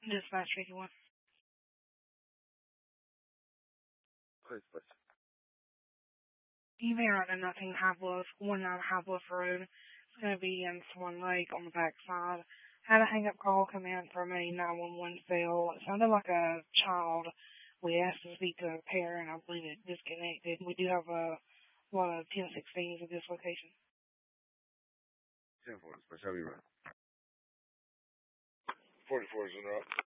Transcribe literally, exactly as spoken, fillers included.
Dispatch fifty-one. Please, please. You may run a nothing High Bluff, one nine High Bluff Road. It's going to be in Swan Lake on the back side. Had a hang up call come in from a nine one one cell. It sounded like a child. We asked to speak to a parent. I believe it disconnected. We do have a lot of ten sixteens at this location. ten four, dispatch. How you run? forty-four is in route.